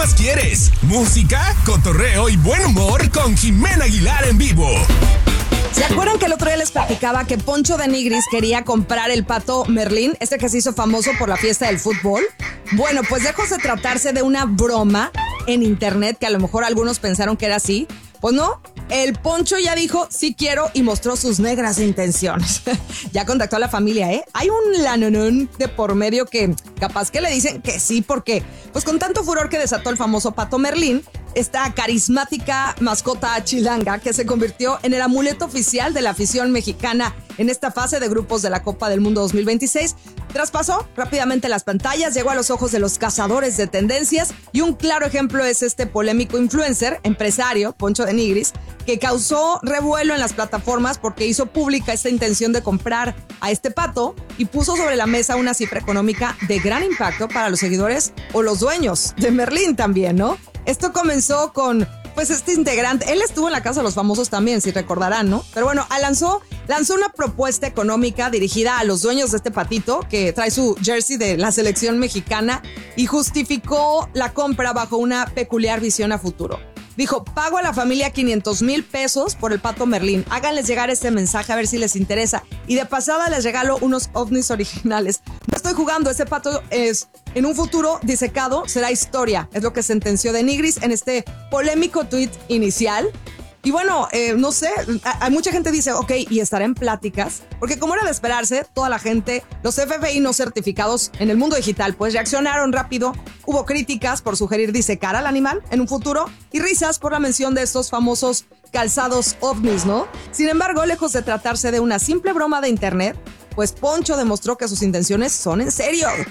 más quieres? Música, cotorreo y buen humor con Jimena Aguilar en vivo. ¿Se acuerdan que el otro día les platicaba que Poncho de Nigris quería comprar el pato Merlín, este que se hizo famoso por la fiesta del fútbol? Bueno, pues lejos de tratarse de una broma en internet, que a lo mejor algunos pensaron que era así, pues no, el Poncho ya dijo sí quiero y mostró sus negras intenciones. Ya contactó a la familia, ¿eh? Hay un lanonón de por medio que capaz que le dicen que sí, porque pues con tanto furor que desató el famoso pato Merlín, esta carismática mascota chilanga que se convirtió en el amuleto oficial de la afición mexicana en esta fase de grupos de la Copa del Mundo 2026, traspasó rápidamente las pantallas, llegó a los ojos de los cazadores de tendencias y un claro ejemplo es este polémico influencer, empresario, Poncho de Nigris, que causó revuelo en las plataformas porque hizo pública esta intención de comprar a este pato y puso sobre la mesa una cifra económica de gran impacto para los seguidores o los dueños de Merlín también, ¿no? Esto comenzó con, pues, este integrante. Él estuvo en la Casa de los Famosos también, si recordarán, ¿no? Pero bueno, lanzó una propuesta económica dirigida a los dueños de este patito, que trae su jersey de la selección mexicana, y justificó la compra bajo una peculiar visión a futuro. Dijo, pago a la familia 500,000 pesos por el pato Merlín. Háganles llegar este mensaje a ver si les interesa. Y de pasada les regalo unos ovnis originales. No estoy jugando, ese pato es en un futuro disecado, será historia. Es lo que sentenció de Nigris en este polémico tuit inicial. Y bueno, no sé, hay mucha gente dice, ok, y estará en pláticas, porque como era de esperarse, toda la gente, los FBI no certificados en el mundo digital, pues reaccionaron rápido, hubo críticas por sugerir disecar al animal en un futuro y risas por la mención de estos famosos calzados ovnis, ¿no? Sin embargo, lejos de tratarse de una simple broma de internet, pues Poncho demostró que sus intenciones son en serio.